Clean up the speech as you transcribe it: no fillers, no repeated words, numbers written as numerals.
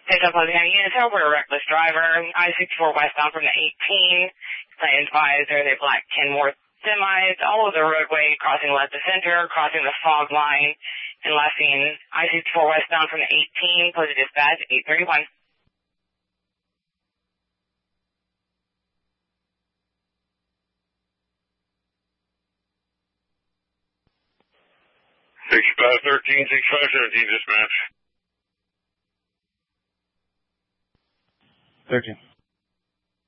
Picked up on the unit, we're a reckless driver. I-64 westbound from the 18. Plan advisor, they black Kenworth semis, all of the roadway, crossing left to center, crossing the fog line, and last seen I-64 westbound from the 18, posted dispatch 831. $6513, 6517 dispatch. 13.